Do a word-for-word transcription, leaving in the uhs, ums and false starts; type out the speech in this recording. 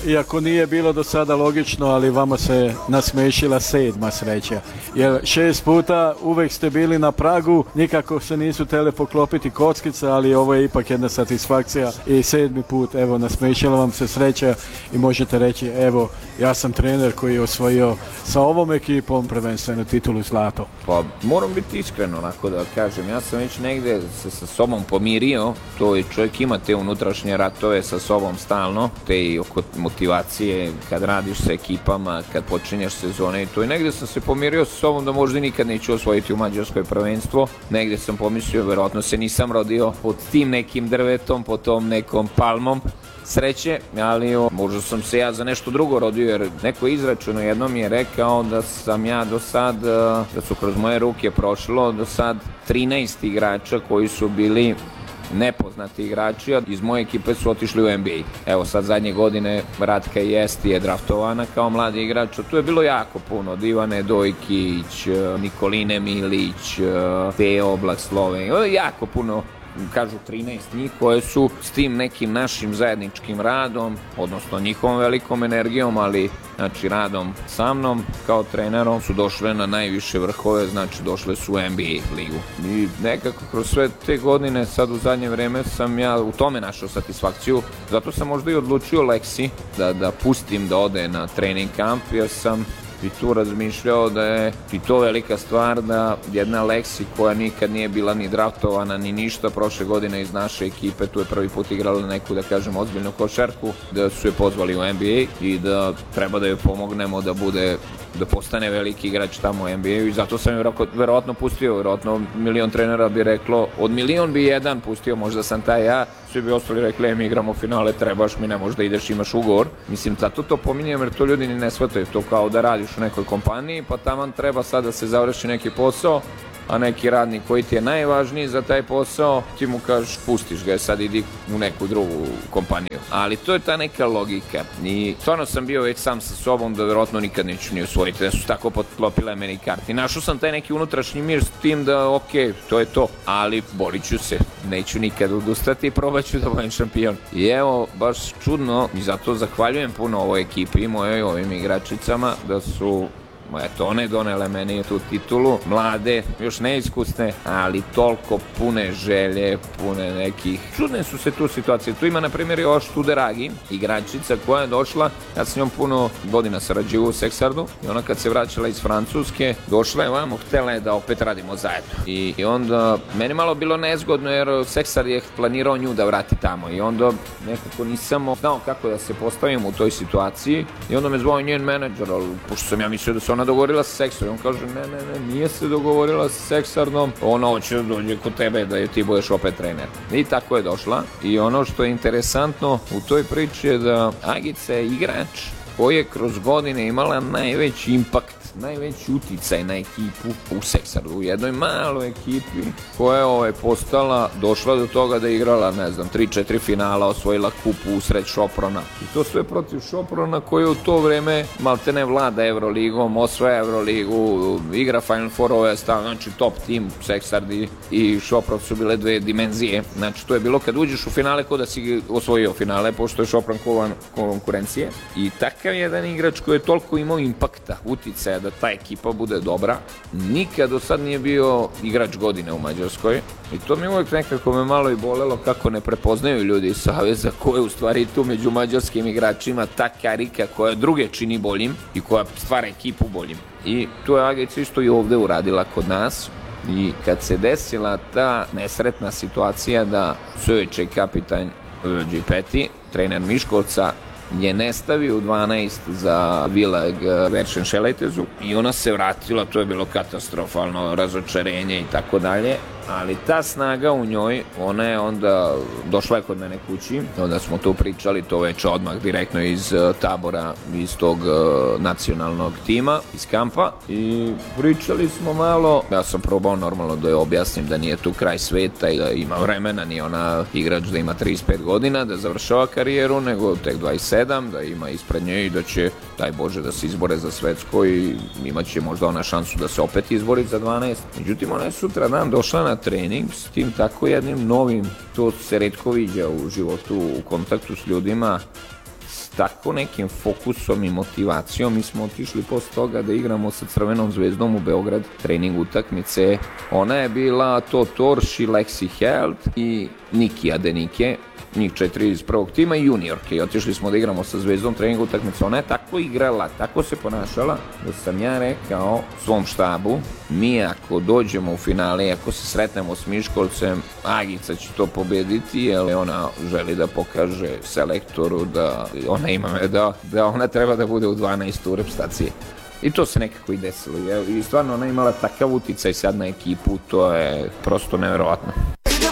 iako nije bilo do sada logično, ali vama se nasmešila sedma sreća. Jer šest puta uvek ste bili na pragu, nikako se nisu tele poklopiti kockice, ali ovo je ipak jedna satisfakcija i sedmi put, evo, nasmešila vam se sreća i možete reći, evo, ja sam trener koji je osvojio sa ovom ekipom prvenstveno titulu zlato. Pa moram biti iskren, onako da kažem, ja sam već negde se sa sobom pomirio, to je čovjek ima te unutrašnje ratove sa sobom stalno, te i oko motivacije kad radiš sa ekipama, kad počinješ sezone i to, i negde sam se pomirio sa sobom da možda nikad neću osvojiti u mađarskoj prvenstvo, negde sam pomislio, verovatno se nisam rodio pod tim nekim drvetom, pod tom nekom palmom sreće, ali o, možda sam se ja za nešto drugo rodio, jer neko izračuno jednom je rekao da sam ja do sad, da su kroz moje ruke prošlo do sad trinaest igrača koji su bili nepoznati igrači, a iz moje ekipe su otišli u N B A. Evo sad zadnje godine Ratka Jesti je draftovana kao mladi igrač, a tu je bilo jako puno, od Ivane Dojkić, Nikoline Milić, Teo Blaslove, jako puno, kažu trinaest njih, koje su s tim nekim našim zajedničkim radom, odnosno njihovom velikom energijom, ali znači radom sa mnom kao trenerom su došle na najviše vrhove, znači došle su u N B A ligu. I nekako kroz sve te godine, sad u zadnje vreme sam ja u tome našao satisfakciju, zato sam možda i odlučio Leksi da, da pustim da ode na trening kamp, jer sam i tu razmišljao da je i to velika stvar da jedna Leksi koja nikad nije bila ni draftovana ni ništa prošle godine iz naše ekipe, tu je prvi put igrala neku, da kažem, ozbiljnu košarku, da su je pozvali u N B A i da treba da joj pomognemo da bude, da postane veliki igrač tamo u N B A-u, i zato sam je verovatno pustio, verovatno milion trenera bi reklo, od milion bi jedan pustio, možda sam taj ja, svi bi ostali rekli, e, mi igramo finale, trebaš mi, ne možda ideš, imaš ugovor. Mislim, zato to pominjem jer to ljudi ni ne shvataju, to kao da radiš u nekoj kompaniji, pa taman treba sad da se završi neki posao, a neki radnik koji ti je najvažniji za taj posao, ti mu kažeš pustiš ga, sad idi u neku drugu kompaniju. Ali to je ta neka logika. I stvarno sam bio već sam sa sobom da verovatno nikad neću ni osvojiti, da su tako potklopile meni karti. Našao sam taj neki unutrašnji mir s tim da ok, to je to, ali borit ću se, neću nikad odustati i probat ću da budem šampion. I evo, baš čudno, i zato zahvaljujem puno ovoj ekipi i mojoj ovim igračicama da su eto, one donele meni tu titulu, mlade, još neiskusne, ali toliko pune želje, pune nekih. Čudne su se tu situacije. Tu ima, na primjer, još Tuderagi, igračica koja je došla, ja sam njom puno godina sarađivao u Seksardu, i ona kad se vraćala iz Francuske, došla je vamo, htjela je da opet radimo zajedno. I, i onda, meni malo bilo nezgodno, jer Seksard je planirao nju da vrati tamo, i onda nekako nisam znao kako da se postavim u toj situaciji, i onda me zvao njen menadžer, ali pošto sam ja mislio da se ona dogovorila sa Seksardom, on kaže, ne, ne, ne, nije se dogovorila sa Seksardom, ona hoće da dođe kod tebe da je ti budeš opet trener. I tako je došla. I ono što je interesantno u toj priči je da Agica je igrač koji je kroz godine imala najveći impakt, najveći uticaj na ekipu u Seksardu, u jednoj maloj ekipi koja je ovaj, postala, došla do toga da je igrala, ne znam, tri četiri finala, osvojila kupu usred Šoprona. I to sve protiv Šoprona koji u to vreme maltene vlada Evroligom, osvaja Evroligu, igra Final Four-ove, znači top tim, Seksard i Šopron su bile dve dimenzije. Znači to je bilo kad uđeš u finale ko da si osvojio finale, pošto je Šopron konkurencije. I takav jedan igrač koji je toliko imao impakta, uticaja da ta ekipa bude dobra, nikad do sad nije bio igrač godine u Mađarskoj, i to mi uvijek nekako me malo i bolelo kako ne prepoznaju ljudi iz Saveza ko je u stvari tu među mađarskim igračima ta karika koja druge čini boljim i koja stvara ekipu boljim. I tu je Agica isto i ovde uradila kod nas, i kad se desila ta nesretna situacija da Suječe kapitanj Đipeti, trener Miškovca, je ne stavio u dvanaest za Vilag Veršen Šeletezu i ona se vratila, to je bilo katastrofalno razočarenje i tako dalje, ali ta snaga u njoj, ona je onda došla je kod mene kući, onda smo tu pričali, to već odmah direktno iz tabora, iz tog uh, nacionalnog tima, iz kampa, i pričali smo malo, ja sam probao normalno da je objasnim da nije tu kraj sveta i da ima vremena, nije ona igrač da ima trideset pet godina, da završava karijeru, nego tek dvadeset sedam, da ima ispred nje i da će, daj Bože, da se izbore za svetsko i imaće možda ona šansu da se opet izbori za dvanaest. Međutim, ona je sutra dan došla na trening s tim tako jednim novim, to se retko viđa u životu, u kontaktu s ljudima, s tako nekim fokusom i motivacijom mi smo otišli posle toga da igramo sa Crvenom zvezdom u Beograd, trening utakmice. Ona je bila to Torši, Lexi Held i Niki Adenike, njih četiri iz prvog tima i juniorke. I otišli smo da igramo sa Zvezdom trening utakmice. Ona je tako igrala, tako se ponašala da sam ja rekao svom štabu, mi ako dođemo u finale, ako se sretnemo s Miškolcem, Agica će to pobediti, jer ona želi da pokaže selektoru da ona ima, da, da ona treba da bude u dvanaest u reprezentaciji. I to se nekako i desilo. I stvarno ona imala takav uticaj sad na ekipu, to je prosto neverovatno.